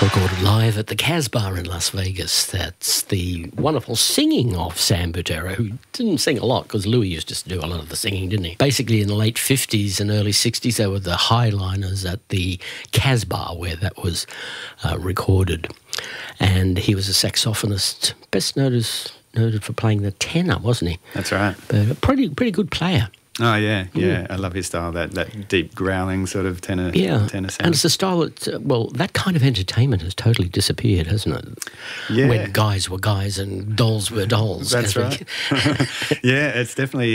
Recorded live at the Casbah in Las Vegas. That's the wonderful singing of Sam Butera, who didn't sing a lot because Louis used to do a lot of the singing, didn't he? Basically, in the late 50s and early 60s, they were the highliners at the Casbah where that was recorded. And he was a saxophonist, best noted for playing the tenor, wasn't he? That's right. But a pretty good player. Oh, yeah. I love his style, that deep growling sort of tenor sound. And it's a style that, that kind of entertainment has totally disappeared, hasn't it? Yeah. When guys were guys and dolls were dolls. That's right. Yeah, it's definitely,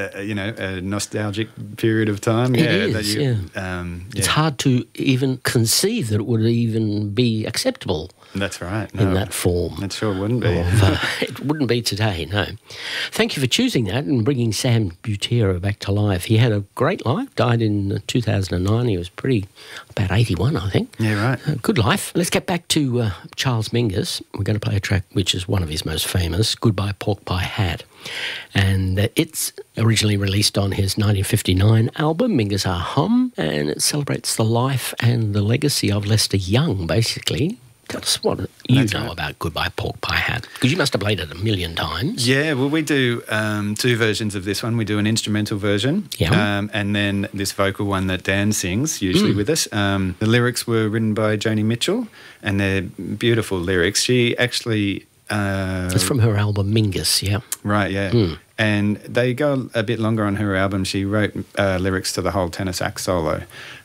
a nostalgic period of time. It is, It's hard to even conceive that it would even be acceptable. That's right. In that form. It sure wouldn't be. It wouldn't be today, no. Thank you for choosing that and bringing Sam Butera back to life. He had a great life, died in 2009. He was about 81, I think. Yeah, right. Good life. Let's get back to Charles Mingus. We're going to play a track which is one of his most famous, Goodbye Pork Pie Hat. And it's originally released on his 1959 album, Mingus Ah Hum, and it celebrates the life and the legacy of Lester Young, basically. Tell us what you know about Goodbye Pork Pie Hat, because you must have played it 1,000,000 times. Yeah, well, we do two versions of this one. We do an instrumental version, and then this vocal one that Dan sings, usually with us. The lyrics were written by Joni Mitchell, and they're beautiful lyrics. She actually... it's from her album Mingus, yeah. Right, yeah. And they go a bit longer on her album. She wrote lyrics to the whole tenor sax solo,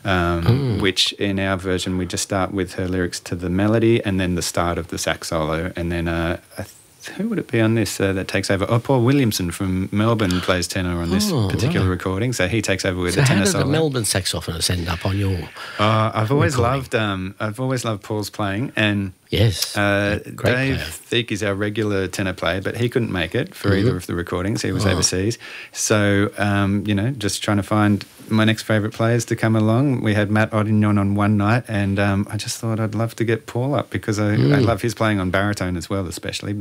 which in our version we just start with her lyrics to the melody and then the start of the sax solo. And then who would it be on this that takes over? Oh, Paul Williamson from Melbourne plays tenor on this particular recording, so he takes over with the tenor solo. So how did the Melbourne saxophonist end up on your I've always loved Paul's playing, and yes, Dave Thieck is our regular tenor player, but he couldn't make it for either of the recordings. He was overseas. So, just trying to find my next favourite players to come along. We had Matt Oddignon on one night, and I just thought I'd love to get Paul up because I love his playing on baritone as well, especially.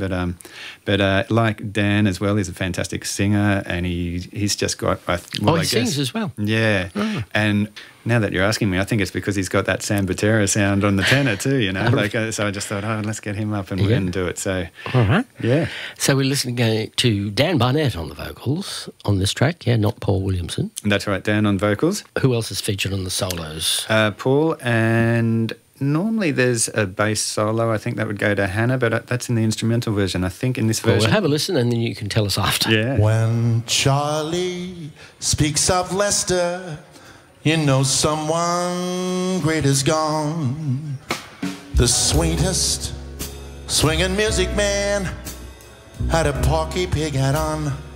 But like Dan as well, he's a fantastic singer, and he's just got... he sings as well? Yeah. Oh. And... now that you're asking me, I think it's because he's got that Sam Butera sound on the tenor too, so I just thought, let's get him up and we're going to do it. So, all right. Yeah. So we're listening to Dan Barnett on the vocals on this track, not Paul Williamson. That's right, Dan on vocals. Who else is featured on the solos? Paul, and normally there's a bass solo. I think that would go to Hannah, but that's in the instrumental version. I think in this version... Well, have a listen and then you can tell us after. Yeah. When Charlie speaks of Lester... you know someone great is gone. The sweetest swinging music man had a Porky Pig hat on.